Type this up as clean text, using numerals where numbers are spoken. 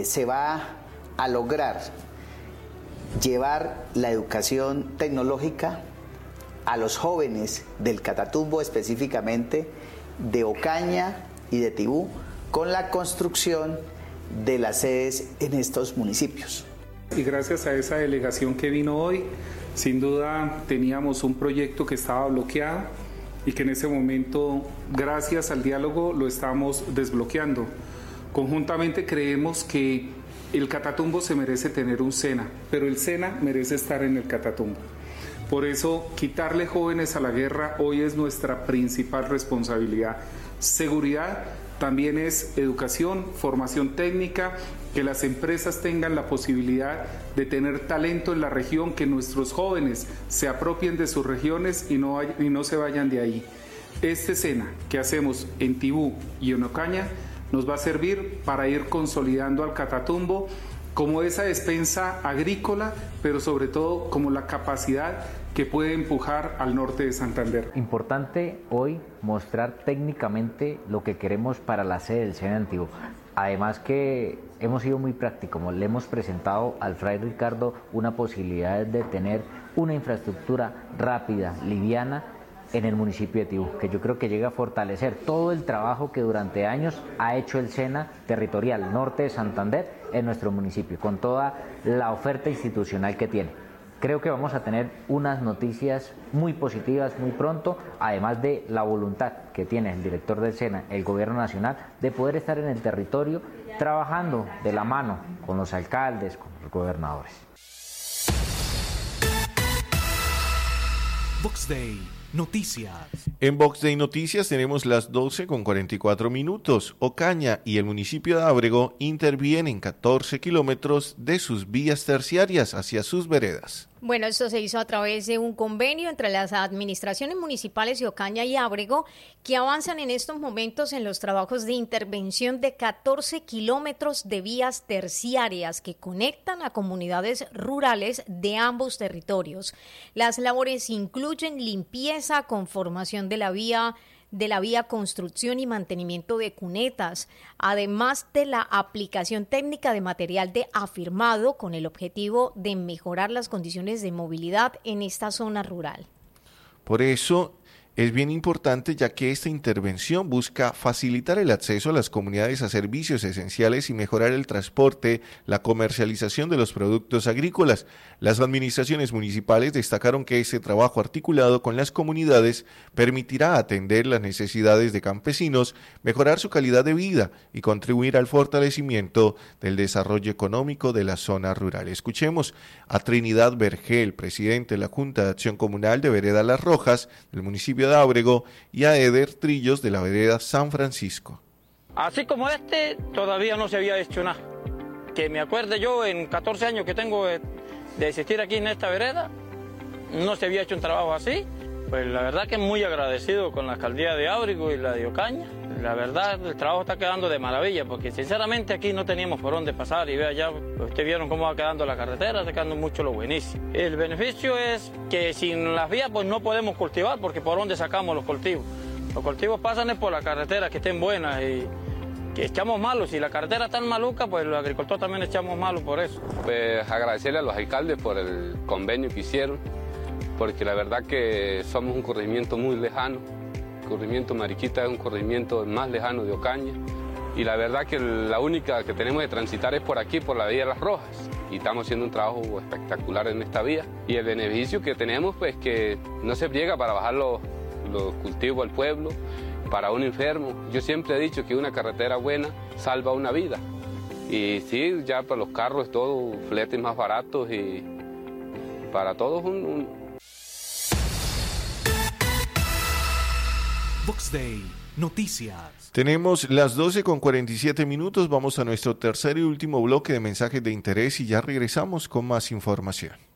se va a lograr llevar la educación tecnológica a los jóvenes del Catatumbo, específicamente de Ocaña y de Tibú, con la construcción de las sedes en estos municipios. Y gracias a esa delegación que vino hoy, sin duda teníamos un proyecto que estaba bloqueado y que en ese momento, gracias al diálogo, lo estamos desbloqueando. Conjuntamente creemos que el Catatumbo se merece tener un SENA, pero el SENA merece estar en el Catatumbo. Por eso, quitarle jóvenes a la guerra hoy es nuestra principal responsabilidad. Seguridad también es educación, formación técnica, que las empresas tengan la posibilidad de tener talento en la región, que nuestros jóvenes se apropien de sus regiones y no se vayan de ahí. Este SENA que hacemos en Tibú y en Ocaña nos va a servir para ir consolidando al Catatumbo como esa despensa agrícola, pero sobre todo como la capacidad que puede empujar al norte de Santander. Importante hoy mostrar técnicamente lo que queremos para la sede del SENA Antiguo. Además que hemos sido muy prácticos, le hemos presentado al Fray Ricardo una posibilidad de tener una infraestructura rápida, liviana, en el municipio de Tibú, que yo creo que llega a fortalecer todo el trabajo que durante años ha hecho el SENA territorial norte de Santander en nuestro municipio, con toda la oferta institucional que tiene. Creo que vamos a tener unas noticias muy positivas muy pronto, además de la voluntad que tiene el director del SENA, el gobierno nacional, de poder estar en el territorio trabajando de la mano con los alcaldes, con los gobernadores. Vox Day Noticias. En Vox Day Noticias tenemos las 12:44. Ocaña y el municipio de Ábrego intervienen 14 kilómetros de sus vías terciarias hacia sus veredas. Bueno, esto se hizo a través de un convenio entre las administraciones municipales de Ocaña y Ábrego, que avanzan en estos momentos en los trabajos de intervención de 14 kilómetros de vías terciarias que conectan a comunidades rurales de ambos territorios. Las labores incluyen limpieza, conformación de la vía, construcción y mantenimiento de cunetas, además de la aplicación técnica de material de afirmado con el objetivo de mejorar las condiciones de movilidad en esta zona rural. Por eso es bien importante, ya que esta intervención busca facilitar el acceso a las comunidades a servicios esenciales y mejorar el transporte, la comercialización de los productos agrícolas. Las administraciones municipales destacaron que este trabajo articulado con las comunidades permitirá atender las necesidades de campesinos, mejorar su calidad de vida y contribuir al fortalecimiento del desarrollo económico de la zona rural. Escuchemos a Trinidad Vergel, presidente de la Junta de Acción Comunal de Vereda Las Rojas, del municipio de Ábrego, y a Eder Trillos de la vereda San Francisco. Así como todavía no se había hecho nada. Que me acuerde yo, en 14 años que tengo de existir aquí en esta vereda, no se había hecho un trabajo así. Pues la verdad que muy agradecido con la alcaldía de Ábrego y la de Ocaña. La verdad, el trabajo está quedando de maravilla, porque sinceramente aquí no teníamos por dónde pasar, y vea ya, ustedes vieron cómo va quedando la carretera, está quedando mucho lo buenísimo. El beneficio es que sin las vías pues no podemos cultivar, porque por dónde sacamos los cultivos. Los cultivos pasan es por la carretera, que estén buenas, y que echamos malos. Si la carretera está maluca, pues los agricultores también echamos malos por eso. Pues agradecerle a los alcaldes por el convenio que hicieron, porque la verdad que somos un corregimiento muy lejano. El corregimiento Mariquita es un corregimiento más lejano de Ocaña, y la verdad que la única que tenemos de transitar es por aquí, por la vía Las Rojas, y estamos haciendo un trabajo espectacular en esta vía. Y el beneficio que tenemos, pues que no se friega para bajar los cultivos al pueblo, para un enfermo. Yo siempre he dicho que una carretera buena salva una vida, y sí, ya para los carros todo, fletes más baratos, y para todos Vox Day Noticias. Tenemos las 12:47. Vamos a nuestro tercer y último bloque de mensajes de interés y ya regresamos con más información.